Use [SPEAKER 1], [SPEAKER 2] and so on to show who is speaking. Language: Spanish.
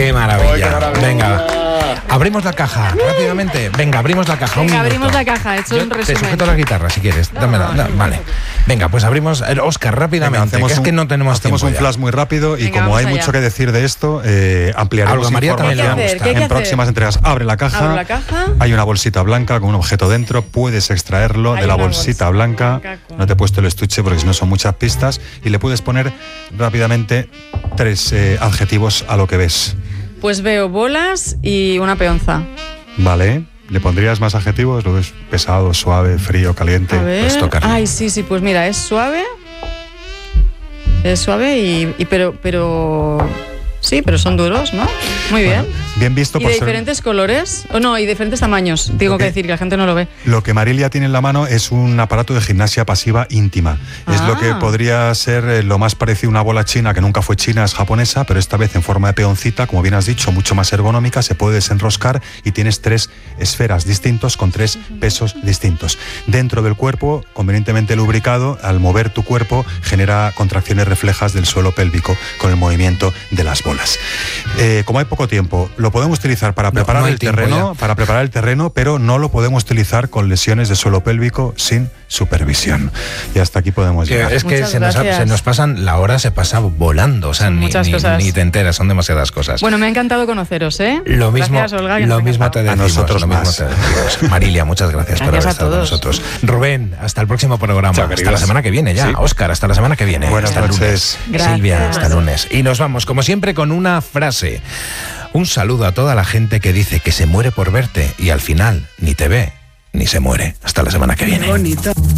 [SPEAKER 1] ¡Qué maravilla! Venga, abrimos la caja rápidamente. Venga, abrimos la caja.
[SPEAKER 2] Venga, abrimos la caja. He hecho un resumen.
[SPEAKER 1] Te sujeto la guitarra si quieres. Dámela. Vale. Venga, pues abrimos. Óscar, rápidamente.
[SPEAKER 3] Venga,
[SPEAKER 1] que es que no tenemos tiempo.
[SPEAKER 3] Hacemos un flash muy rápido y
[SPEAKER 2] Venga,
[SPEAKER 3] como hay
[SPEAKER 2] allá.
[SPEAKER 3] mucho que decir de esto, ampliaremos
[SPEAKER 1] María también le va a
[SPEAKER 3] información
[SPEAKER 1] gustar.
[SPEAKER 3] en próximas entregas. Abre la caja.
[SPEAKER 2] Abro la caja.
[SPEAKER 3] Hay una bolsita blanca con un objeto dentro. Puedes extraerlo
[SPEAKER 2] Hay
[SPEAKER 3] de la
[SPEAKER 2] una
[SPEAKER 3] bolsita
[SPEAKER 2] bolsa
[SPEAKER 3] blanca.
[SPEAKER 2] con-
[SPEAKER 3] No te he puesto el estuche porque si no son muchas pistas. Y le puedes poner rápidamente 3 adjetivos a lo que ves.
[SPEAKER 2] Pues veo bolas y una peonza.
[SPEAKER 3] Vale. ¿Le pondrías más adjetivos? ¿Lo ves pesado, suave, frío, caliente?
[SPEAKER 2] A ver.
[SPEAKER 1] Pues tocarle.
[SPEAKER 2] Ay, sí, pues mira, es suave. Es suave pero sí, pero son duros, ¿no? Muy bien.
[SPEAKER 3] Bueno, bien visto
[SPEAKER 2] ¿Y
[SPEAKER 3] por
[SPEAKER 2] de
[SPEAKER 3] ser...
[SPEAKER 2] diferentes colores? O no, y diferentes tamaños. Tengo que decir que la gente no lo ve.
[SPEAKER 3] Lo que Marilia tiene en la mano es un aparato de gimnasia pasiva íntima. Es lo que podría ser lo más parecido a una bola china, que nunca fue china, es japonesa, pero esta vez en forma de peoncita, como bien has dicho, mucho más ergonómica, se puede desenroscar y tienes 3 esferas distintos con 3 pesos distintos. Dentro del cuerpo, convenientemente lubricado, al mover tu cuerpo genera contracciones reflejas del suelo pélvico con el movimiento de las bolas. Como hay poco tiempo, lo podemos utilizar para preparar el terreno, pero no lo podemos utilizar con lesiones de suelo pélvico sin supervisión. Y hasta aquí podemos llegar.
[SPEAKER 1] Es que
[SPEAKER 2] Muchas
[SPEAKER 1] se
[SPEAKER 2] gracias.
[SPEAKER 1] nos pasan, la hora se pasa volando, o sea,
[SPEAKER 2] Son muchas cosas.
[SPEAKER 1] ni te enteras, son demasiadas cosas.
[SPEAKER 2] Bueno, me ha encantado conoceros, ¿eh?
[SPEAKER 1] Lo mismo,
[SPEAKER 2] Gracias, Olga, que
[SPEAKER 1] lo
[SPEAKER 2] nos ha
[SPEAKER 1] mismo te
[SPEAKER 2] encantado.
[SPEAKER 1] decimos.
[SPEAKER 3] A nosotros
[SPEAKER 1] lo mismo
[SPEAKER 3] más.
[SPEAKER 1] te decimos. Marilia, muchas gracias por haber
[SPEAKER 2] Gracias a
[SPEAKER 1] estado con
[SPEAKER 2] todos.
[SPEAKER 1] nosotros. Rubén, hasta el próximo programa.
[SPEAKER 3] Chao,
[SPEAKER 1] Hasta
[SPEAKER 3] queridos.
[SPEAKER 1] la semana que viene ya.
[SPEAKER 3] Sí.
[SPEAKER 1] Óscar, hasta la semana que viene.
[SPEAKER 3] Buenas
[SPEAKER 1] hasta el
[SPEAKER 3] noches.
[SPEAKER 1] lunes.
[SPEAKER 2] Gracias.
[SPEAKER 1] Silvia, hasta el lunes. Y nos vamos, como siempre, con una frase. Un saludo a toda la gente que dice que se muere por verte y al final ni te ve ni se muere. Hasta la semana que viene.
[SPEAKER 4] Bonito.